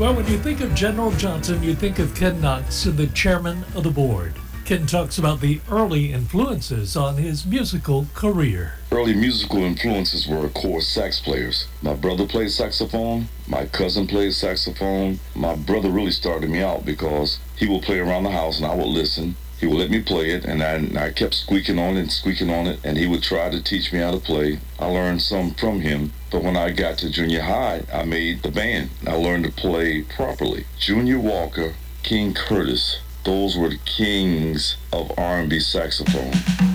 Well, when you think of General Johnson, you think of Ken Knox, the chairman of the board. Ken talks about the early influences on his musical career. Early musical influences were, of course, sax players. My brother played saxophone. My cousin played saxophone. My brother really started me out because he would play around the house and I would listen. He would let me play it, and I kept squeaking on it, and he would try to teach me how to play. I learned some from him, but when I got to junior high, I made the band. I learned to play properly. Junior Walker, King Curtis, those were the kings of R&B saxophone.